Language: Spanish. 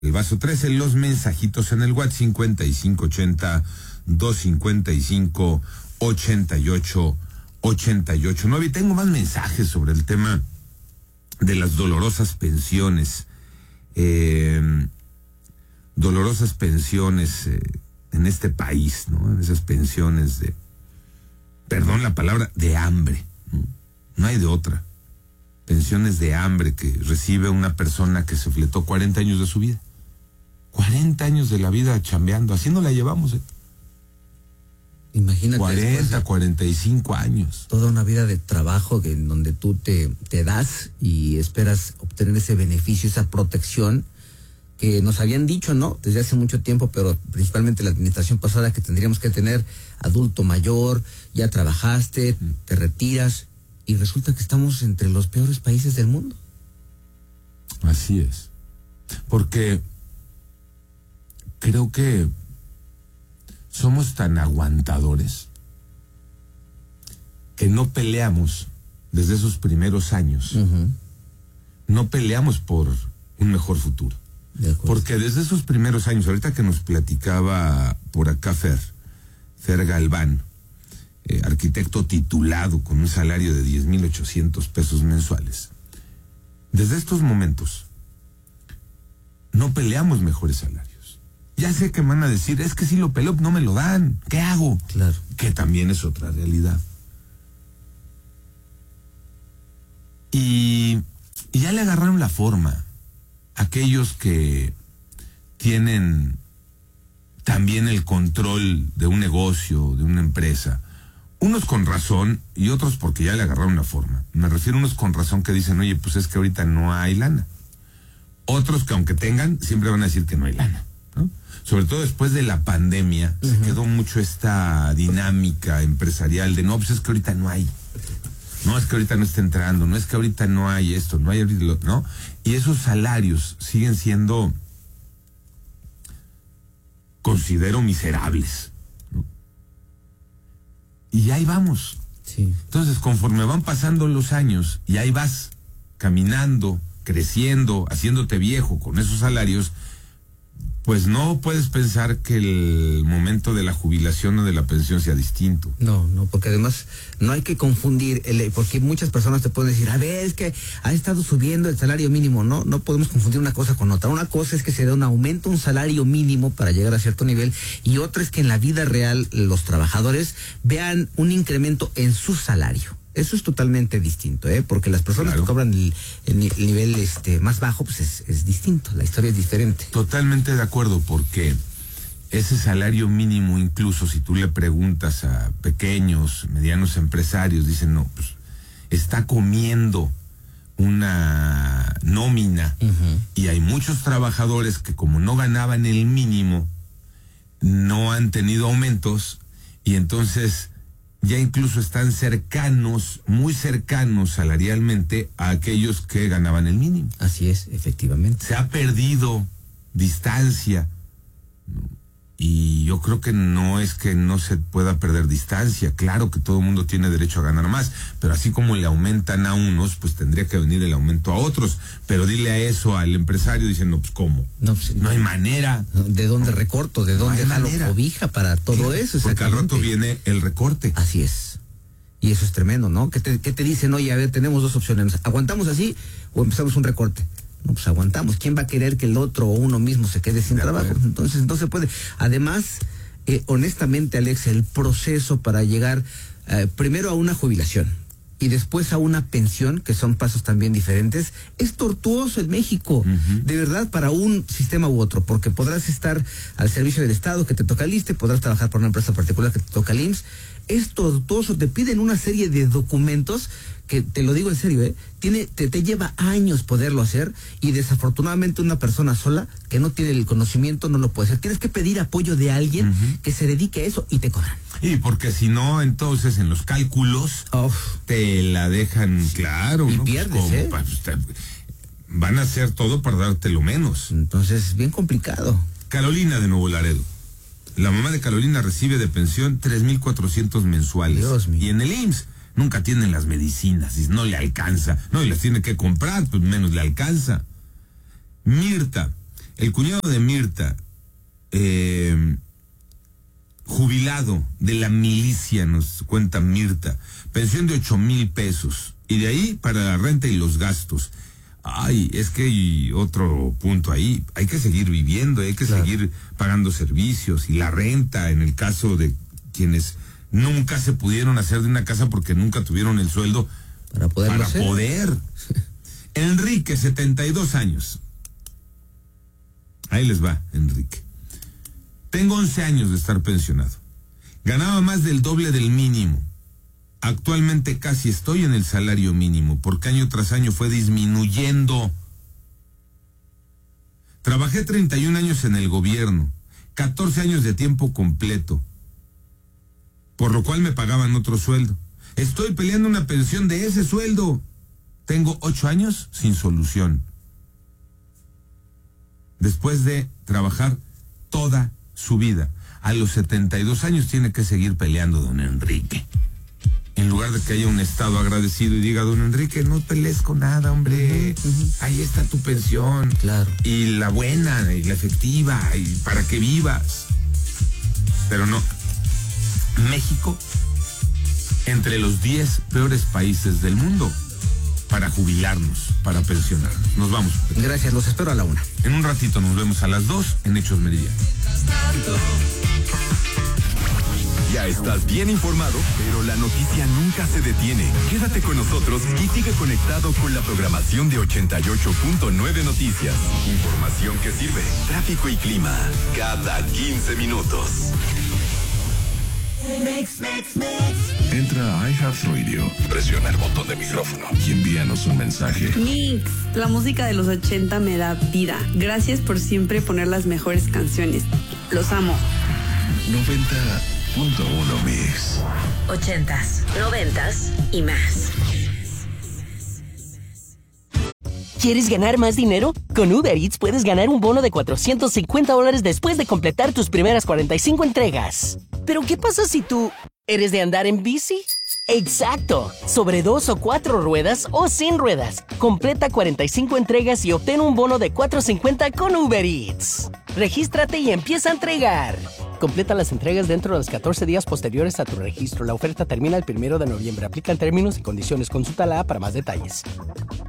El vaso 13, los mensajitos en el WhatsApp 5580-255-8889. Y tengo más mensajes sobre el tema de las dolorosas pensiones. Dolorosas pensiones en este país, ¿no? En esas pensiones de, perdón la palabra, de hambre, ¿no? No hay de otra. Pensiones de hambre que recibe una persona que se fletó 40 años de su vida. 40 años de la vida chambeando, así no la llevamos, Imagínate. 40, 45 años. Toda una vida de trabajo en donde tú te das y esperas obtener ese beneficio, esa protección que nos habían dicho, ¿no? Desde hace mucho tiempo, pero principalmente la administración pasada, que tendríamos que tener adulto mayor, ya trabajaste, te retiras, y resulta que estamos entre los peores países del mundo. Así es. Porque creo que somos tan aguantadores que no peleamos desde esos primeros años. No peleamos por un mejor futuro. Porque desde esos primeros años, ahorita que nos platicaba por acá Fer Galván, arquitecto titulado con un salario de 10,800 pesos mensuales, desde estos momentos no peleamos mejores salarios. Ya sé que me van a decir, es que si lo peleo no me lo dan, ¿qué hago? Claro. Que también es otra realidad. Y ya le agarraron la forma aquellos que tienen también el control de un negocio, de una empresa. Unos con razón y otros porque ya le agarraron la forma. Me refiero a unos con razón que dicen, oye, pues es que ahorita no hay lana. Otros que aunque tengan, siempre van a decir que no hay lana, ¿no? Sobre todo después de la pandemia, se quedó mucho esta dinámica empresarial de, no, pues es que ahorita no hay. No, es que ahorita no está entrando, no es que ahorita no hay esto, no hay ahorita lo, ¿no? Y esos salarios siguen siendo, considero, miserables, ¿no? Y ahí vamos. Sí. Entonces, conforme van pasando los años y ahí vas caminando, creciendo, haciéndote viejo con esos salarios, pues no puedes pensar que el momento de la jubilación o de la pensión sea distinto. No, porque además no hay que confundir, porque muchas personas te pueden decir, a ver, es que ha estado subiendo el salario mínimo. No podemos confundir una cosa con otra. Una cosa es que se dé un aumento, un salario mínimo para llegar a cierto nivel, y otra es que en la vida real los trabajadores vean un incremento en su salario. Eso es totalmente distinto, porque las personas que cobran el nivel más bajo, pues es distinto, la historia es diferente. Totalmente de acuerdo, porque ese salario mínimo, incluso si tú le preguntas a pequeños, medianos empresarios, dicen, no, pues está comiendo una nómina. Y hay muchos trabajadores que, como no ganaban el mínimo, no han tenido aumentos, y entonces ya incluso están cercanos, muy cercanos salarialmente a aquellos que ganaban el mínimo. Así es, efectivamente. Se ha perdido distancia, ¿no? Y yo creo que no es que no se pueda perder distancia. Claro que todo el mundo tiene derecho a ganar más, pero así como le aumentan a unos, pues tendría que venir el aumento a otros. Pero dile a eso al empresario, dicen, no, pues ¿cómo? No hay manera. ¿De dónde recorto? ¿De dónde jalo cobija para todo eso? Porque al rato viene el recorte. Así es. Y eso es tremendo, ¿no? ¿Qué te dicen? Oye, a ver, tenemos dos opciones. ¿Aguantamos así o empezamos un recorte? No, pues aguantamos. ¿Quién va a querer que el otro o uno mismo se quede sin trabajo? Entonces no se puede. Además, honestamente, Alex, el proceso para llegar primero a una jubilación y después a una pensión, que son pasos también diferentes, es tortuoso en México, de verdad, para un sistema u otro, porque podrás estar al servicio del Estado, que te toca el ISSSTE, podrás trabajar por una empresa particular que te toca el IMSS. Es tortuoso, te piden una serie de documentos que, te lo digo en serio, te lleva años poderlo hacer, y desafortunadamente una persona sola que no tiene el conocimiento no lo puede hacer. Tienes que pedir apoyo de alguien que se dedique a eso, y te cobran. Y porque si no, entonces en los cálculos te la dejan claro, y ¿no? pierdes, pues, van a hacer todo para darte lo menos. Entonces, bien complicado. Carolina de Nuevo Laredo. La mamá de Carolina recibe de pensión 3,400 mensuales. Dios mío. Y en el IMSS nunca tienen las medicinas, y no le alcanza. No, y las tiene que comprar, pues menos le alcanza. Mirta, El cuñado de Mirta, jubilado de la milicia, nos cuenta Mirta, pensión de 8,000 pesos, y de ahí para la renta y los gastos. Ay, es que hay otro punto ahí, hay que seguir viviendo, hay que seguir pagando servicios y la renta en el caso de quienes nunca se pudieron hacer de una casa porque nunca tuvieron el sueldo para poder. Enrique, 72 años. Ahí les va, Enrique. Tengo 11 años de estar pensionado. Ganaba más del doble del mínimo. Actualmente casi estoy en el salario mínimo, porque año tras año fue disminuyendo. Trabajé 31 años en el gobierno, 14 años de tiempo completo, por lo cual me pagaban otro sueldo. Estoy peleando una pensión de ese sueldo. Tengo 8 años sin solución. Después de trabajar toda su vida, a los 72 años tiene que seguir peleando, don Enrique. En lugar de que haya un Estado agradecido y diga, don Enrique, no pelees con nada, hombre. Ahí está tu pensión. Claro. Y la buena, y la efectiva, y para que vivas. Pero no. México, entre los 10 peores países del mundo para jubilarnos, para pensionarnos. Nos vamos. Gracias, los espero a la 1. En un ratito nos vemos a las 2 en Hechos Meridiano. Ya estás bien informado, pero la noticia nunca se detiene. Quédate con nosotros y sigue conectado con la programación de 88.9 Noticias. Información que sirve, tráfico y clima, cada 15 minutos. Entra a iHeartRadio, presiona el botón de micrófono y envíanos un mensaje. Mix, la música de los 80 me da vida. Gracias por siempre poner las mejores canciones. Los amo. 90.1 Mix. 80s, 90s y más. ¿Quieres ganar más dinero? Con Uber Eats puedes ganar un bono de $450 después de completar tus primeras 45 entregas. ¿Pero qué pasa si tú eres de andar en bici? ¡Exacto! Sobre 2 o 4 ruedas o sin ruedas. Completa 45 entregas y obtén un bono de $450 con Uber Eats. Regístrate y empieza a entregar. Completa las entregas dentro de los 14 días posteriores a tu registro. La oferta termina el 1 de noviembre. Aplican términos y condiciones. Consulta la app para más detalles.